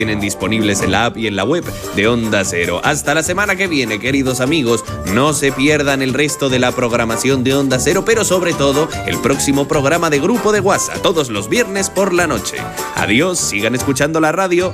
tienen disponibles en la app y en la web de Onda Cero. Hasta la semana que viene, queridos amigos. No se pierdan el resto de la programación de Onda Cero, pero sobre todo el próximo programa de Grupo de WhatsApp, todos los viernes por la noche. Adiós, sigan escuchando la radio.